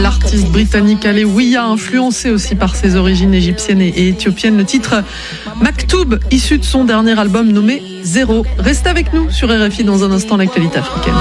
L'artiste britannique Alewiya, influencé aussi par ses origines égyptiennes et éthiopiennes, le titre Maktoub, issu de son dernier album nommé Zéro. Restez avec nous sur RFI dans un instant, l'actualité africaine.